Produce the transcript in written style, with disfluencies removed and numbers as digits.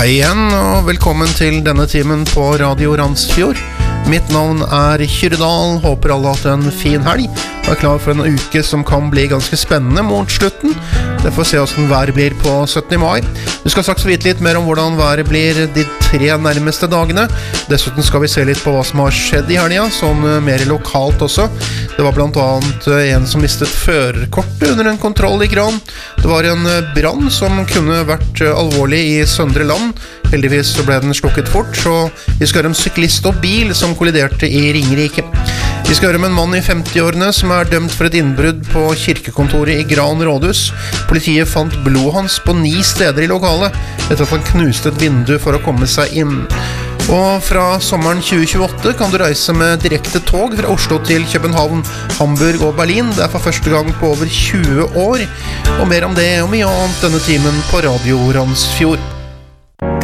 Hei igjen, og velkommen til denne timen på Radio Randsfjord. Mitt navn Kyrre Dahl, håper alle har hatt en fin helg. Jeg klar for en uke som kan bli ganske spennende mot slutten. Det får se hvordan været blir på 17. mai. Vi skal straks vite litt mer om hvordan været blir de 3 nærmeste dagene. Dessuten skal vi se litt på hva som har skjedd i helga, sånn mer lokalt også. Det var blant annet en som mistet førerkortet under en kontroll i Gran. Det var en brann som kunne vært alvorlig i Søndre Land. Heldigvis så ble den slukket fort, så vi skal høre om syklist og bil som kolliderte i Ringerike. Vi skal høre om en mann i 50-årene som dømt for et innbrudd på kirkekontoret i Gran rådhus. Politiet fant blod hans på 9 steder i lokalet, etter at han knuste et vindu for å komme seg inn. Og fra sommeren 2028 kan du reise med direkte tog fra Oslo til København, Hamburg og Berlin. Det for første gang på over 20 år. Og mer om det og mye annet denne timen på Radio Randsfjord.